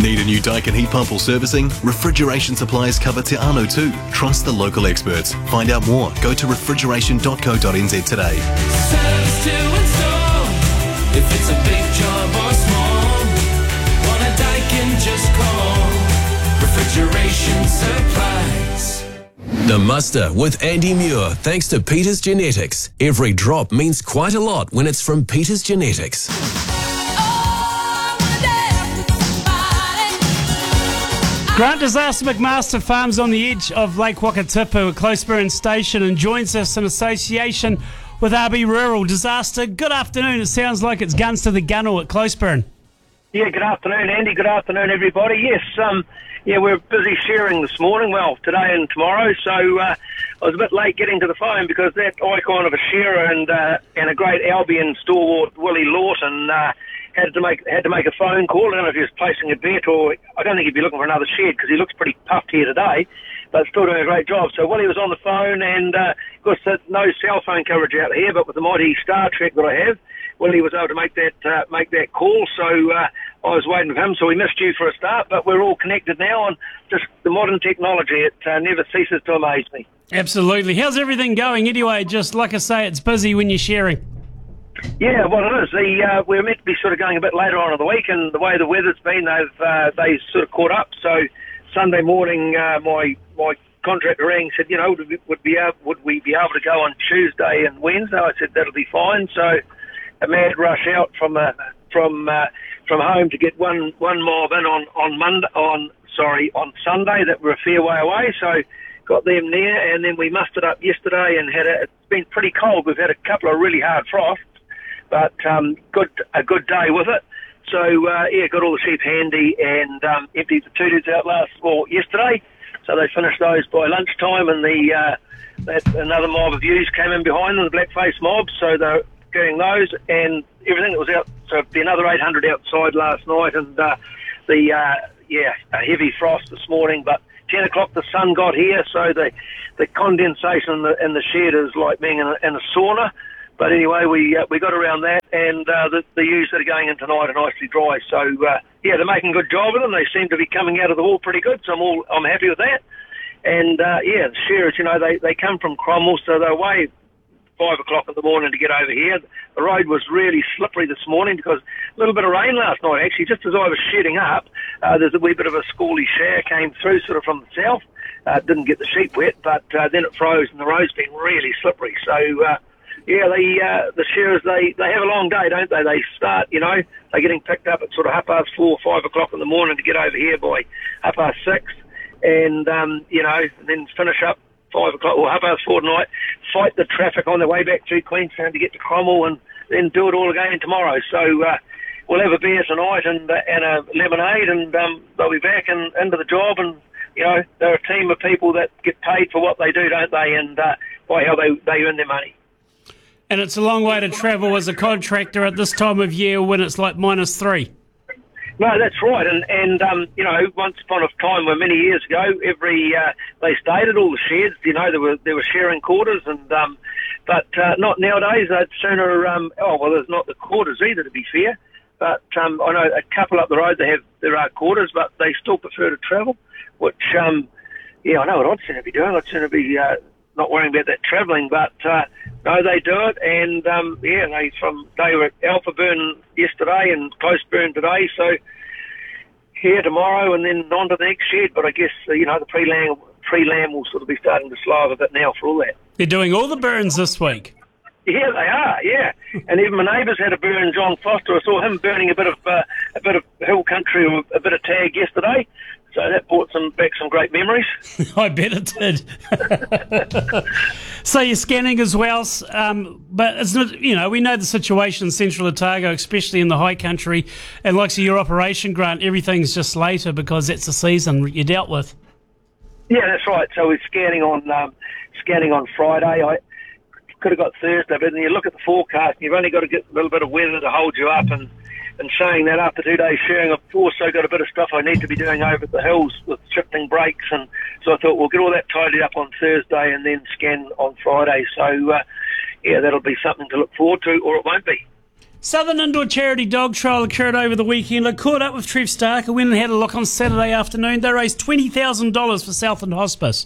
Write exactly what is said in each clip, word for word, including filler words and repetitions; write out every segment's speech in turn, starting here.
Need a new Daikin heat pump or servicing? Refrigeration suppliers cover Te Anau too. Trust the local experts. Find out more. Go to refrigeration dot co dot n z today. Service to install. If it's a big job or small, want a Daikin, just call Refrigeration Supplies. The Muster with Andy Muir, thanks to Peters Genetics. Every drop means quite a lot when it's from Peters Genetics. Grant Disaster McMaster farms on the edge of Lake Wakatipu at Closeburn Station and joins us in association with R B Rural. Disaster, good afternoon. It sounds like it's guns to the gunnel at Closeburn. Yeah, good afternoon, Andy. Good afternoon, everybody. Yes, um, yeah, we're busy shearing this morning, well, today and tomorrow, so uh, I was a bit late getting to the phone because that icon of a shearer and uh, and a great Albion stalwart, Willie Lawton, uh, had to make had to make a phone call. I don't know if he was placing a bet or I don't think he'd be looking for another shed because he looks pretty puffed here today, but still doing a great job. So Willie was on the phone, and uh, of course uh, no cell phone coverage out here, but with the mighty Star Trek that I have, Willie was able to make that uh, make that call. So uh, I was waiting for him, so we missed you for a start, but we're all connected now on just the modern technology. It uh, never ceases to amaze me. Absolutely. How's everything going anyway? Just like I say, it's busy when you're shearing. Yeah, well, it is. The, uh, we're meant to be sort of going a bit later on in the week, and the way the weather's been, they've uh, they sort of caught up. So Sunday morning, uh, my my contractor rang and said, you know, would we, would, be able, would we be able to go on Tuesday and Wednesday? I said that'll be fine. So a mad rush out from uh, from uh, from home to get one one mob in on on Monday on sorry on Sunday that were a fair way away. So got them there, and then we mustered up yesterday and had a, it's been pretty cold. We've had a couple of really hard frosts, but um, good a good day with it. So uh, yeah, got all the sheep handy and um, emptied the two-dudes out last well yesterday. So they finished those by lunchtime, and the uh, that another mob of ewes came in behind them, the blackface mob. So they're getting those and everything that was out. So it'd be another eight hundred outside last night, and uh, the uh, yeah a heavy frost this morning, but ten o'clock the sun got here, so the the condensation in the, in the shed is like being in a, in a sauna. But anyway, we uh, we got around that, and uh, the, the ewes that are going in tonight are nicely dry. So uh, yeah, they're making a good job of them. They seem to be coming out of the wool pretty good, so I'm all I'm happy with that. And uh, yeah, the shearers, you know, they they come from Cromwell, so they're away five o'clock in the morning to get over here. The road was really slippery this morning because a little bit of rain last night, actually. Just as I was shedding up, uh, there's a wee bit of a squally shower came through sort of from the south. Uh, didn't get the sheep wet, but uh, then it froze and the road's been really slippery. So, uh, yeah, the, uh, the shearers, they, they have a long day, don't they? They start, you know, they're getting picked up at sort of half past four, five o'clock in the morning to get over here by half past six. And, um, you know, then finish up five o'clock or half past four tonight, fight the traffic on their way back through Queenstown to get to Cromwell, and then do it all again tomorrow. So uh, we'll have a beer tonight and uh, and a lemonade, and um, they'll be back and into the job. And you know, they're a team of people that get paid for what they do, don't they? And uh, by how they they earn their money. And it's a long way to travel as a contractor at this time of year when it's like minus three. No, that's right, and and um, you know, once upon a time, well, many years ago, every uh, they stayed at all the sheds. You know, there were there were sharing quarters, and um, but uh, not nowadays. They'd sooner. Um, oh well, there's not the quarters either, to be fair. But um, I know a couple up the road they have there are quarters, but they still prefer to travel. Which um, yeah, I know what I'd sooner be doing. I'd sooner be uh, not worrying about that travelling, but uh, no, they do it, and um, yeah, they from they were at Alphaburn yesterday and Closeburn today, so here tomorrow and then on to the next shed. But I guess uh, you know the pre-lamb pre-lamb will sort of be starting to slow up a bit now for all that. They're doing all the burns this week. Yeah, they are. Yeah, and even my neighbours had a burn. John Foster, I saw him burning a bit of uh, a bit of hill country or a bit of tag yesterday. So that brought some back some great memories. I bet it did. So you're scanning as well, um, but it's not. You know, we know the situation in Central Otago, especially in the high country, and like so your operation, Grant, everything's just later because that's the season you dealt with. Yeah, that's right. So we're scanning on um, scanning on Friday. I could have got Thursday, but then you look at the forecast, and you've only got to get a little bit of weather to hold you up. And And saying that, after two days sharing, I've also got a bit of stuff I need to be doing over at the hills with shifting brakes, and so I thought we'll get all that tidied up on Thursday and then scan on Friday. So, uh, yeah, that'll be something to look forward to, or it won't be. Southern Indoor Charity Dog Trial occurred over the weekend. I caught up with Trev Stark. I went and had a look on Saturday afternoon. They raised twenty thousand dollars for Southland Hospice.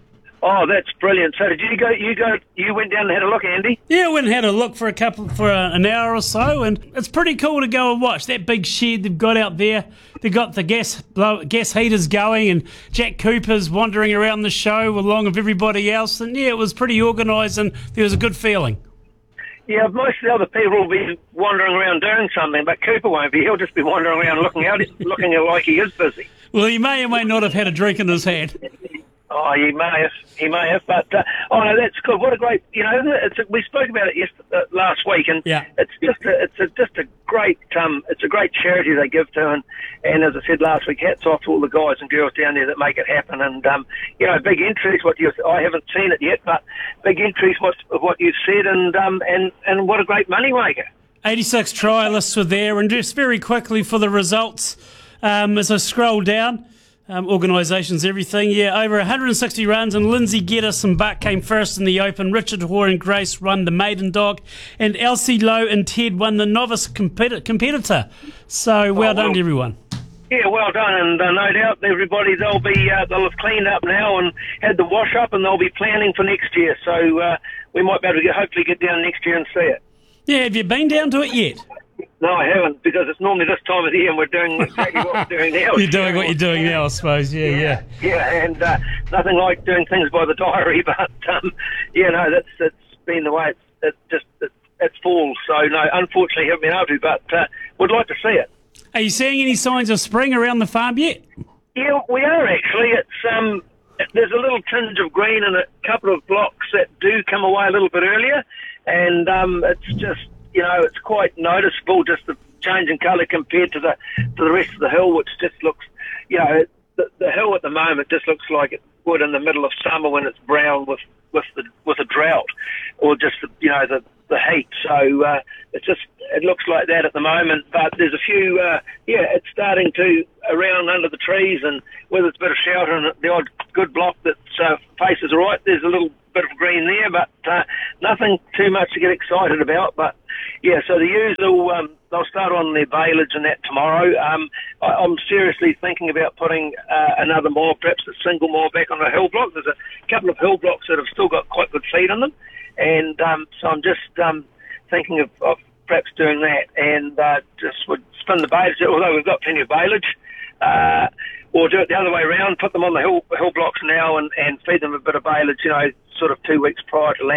Oh, that's brilliant. So did you go, you go, you went down and had a look, Andy? Yeah, I went and had a look for a couple, for a, an hour or so, and it's pretty cool to go and watch. That big shed they've got out there, they've got the gas blow, gas heaters going, and Jack Cooper's wandering around the show along with everybody else, and yeah, it was pretty organised and there was a good feeling. Yeah, most of the other people will be wandering around doing something, but Cooper won't be. He'll just be wandering around looking out, looking like he is busy. Well, he may or may not have had a drink in his hand. Oh, he may have, he may have, but uh, oh no, that's good. What a great, you know, isn't it? It's a, we spoke about it yesterday, uh, last week, and yeah. it's just, a, it's a, just a great, um, it's a great charity they give to, and and as I said last week, hats off to all the guys and girls down there that make it happen, and um, you know, big entries. What you, I haven't seen it yet, but big entries what of what you've said, and um, and and what a great moneymaker. eighty-six trialists were there, and just very quickly for the results, um, as I scroll down. Um, organisations, everything, yeah, over one hundred sixty runs, and Lindsay Geddes and Buck came first in the Open. Richard Hoare and Grace won the maiden dog, and Elsie Lowe and Ted won the novice competi- competitor. So well, oh, well done to everyone. Yeah, well done, and uh, no doubt everybody, they'll be uh, they'll have cleaned up now and had the wash up, and they'll be planning for next year. So uh, we might be able to get, hopefully get down next year and see it. Yeah, have you been down to it yet? No, I haven't, because it's normally this time of the year and we're doing exactly what we're doing now. You're doing what you're doing now, I suppose, yeah, yeah. Yeah, yeah and uh, nothing like doing things by the diary, but, um, yeah, no, that's that's been the way it's, it's just, it's, it's falls. So, no, unfortunately, haven't been able to, but uh, would like to see it. Are you seeing any signs of spring around the farm yet? Yeah, we are actually. It's um, there's a little tinge of green in a couple of blocks that do come away a little bit earlier, and um, it's just, you know, it's quite noticeable, just the change in colour compared to the to the rest of the hill, which just looks, you know, the, the hill at the moment just looks like it would in the middle of summer when it's brown with with the with a drought, or just the, you know the the heat. So uh, it's just it looks like that at the moment. But there's a few, uh, yeah, it's starting to around under the trees, and whether it's a bit of shelter and the odd good block that uh, faces all right, there's a little bit of green there, but uh, nothing too much to get excited about. But yeah, so the ewes will um, they'll start on their baleage and that tomorrow. Um, I, I'm seriously thinking about putting uh, another moor, perhaps a single moor, back on a hill block. There's a couple of hill blocks that have still got quite good feed on them, and um, so I'm just um, thinking of, of perhaps doing that, and uh, just would spin the baleage, although we've got plenty of baleage. Uh, or do it the other way around, put them on the hill hill blocks now and, and feed them a bit of baleage, you know, sort of two weeks prior to land.